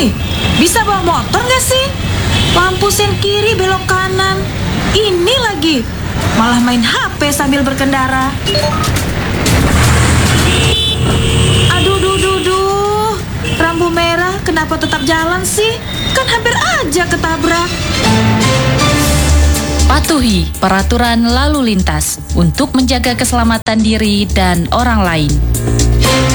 nih? Bisa bawa motor nggak sih? Lampu sen kiri belok kanan. Ini lagi, malah main HP sambil berkendara. Aduh, Rambu merah kenapa tetap jalan sih? Kan hampir aja ketabrak. Patuhi peraturan lalu lintas untuk menjaga keselamatan diri dan orang lain.